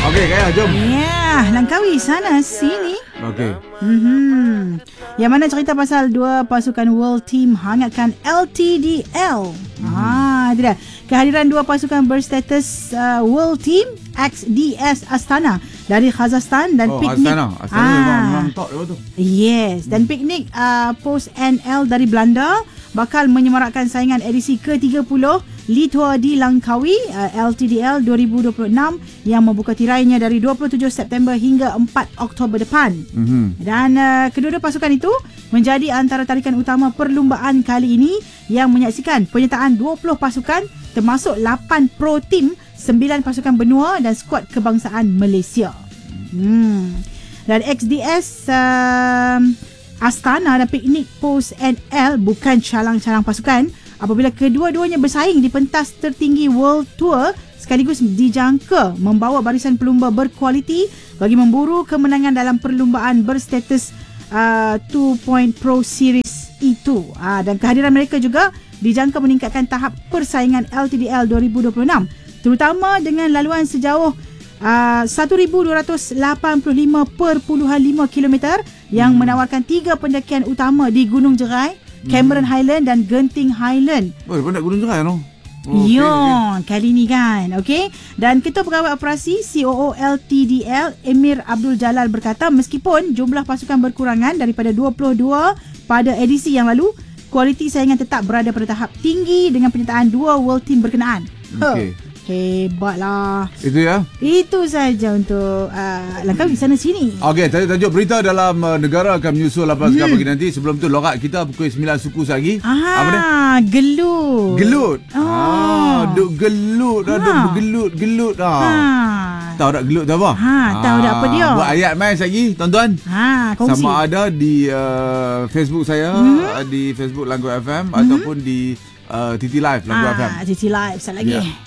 Okey, Kaya, jom. Ya, Langkawi sana sini. Okey. Yang mana cerita pasal dua pasukan World Team hangatkan LTDL. Itu dah. Kehadiran dua pasukan berstatus World Team XDS Astana dari Kazakhstan dan piknik Astana memang top dia tu. Yes, dan piknik Post NL dari Belanda bakal menyemarakkan saingan edisi ke-30 Litua di Langkawi LTDL 2026 yang membuka tirainya dari 27 September hingga 4 Oktober depan. Dan kedua-dua pasukan itu menjadi antara tarikan utama perlumbaan kali ini yang menyaksikan penyertaan 20 pasukan termasuk 8 pro team, 9 pasukan benua dan skuad kebangsaan Malaysia. Dan XDS Astana dan piknik Post NL bukan calang-calang pasukan apabila kedua-duanya bersaing di pentas tertinggi World Tour sekaligus dijangka membawa barisan pelumba berkualiti bagi memburu kemenangan dalam perlumbaan berstatus 2 Point Pro Series itu. Dan kehadiran mereka juga dijangka meningkatkan tahap persaingan LTDL 2026 terutama dengan laluan sejauh 1,285.5 km yang menawarkan 3 pendakian utama di Gunung Jerai, Cameron Highland dan Genting Highland. Pendak Gunung Jerai no? Kali ni kan. Okey. Dan Ketua Pegawai Operasi COO LTDL Emir Abdul Jalal berkata meskipun jumlah pasukan berkurangan daripada 22 pada edisi yang lalu, kualiti saingan tetap berada pada tahap tinggi dengan penyertaan 2 World Team berkenaan. Hebatlah. Itu ya? Itu saja untuk Langkawi sana sini. Okey, tadi tajuk berita dalam negara akan menyusul 8 pagi nanti. Sebelum tu lorak kita pukul 9 suku lagi. Apa dia? Gelut. Gelut. Duk gelut dah, duk bergelut-gelut dah. Tahu tak gelut tu apa? Tahu tak apa dia? Buat ayat main lagi, tuan-tuan. Kongsi. Sama ada di Facebook saya, di Facebook Langkawi FM ataupun di TT Live Langkawi FM. TT Live sekali lagi.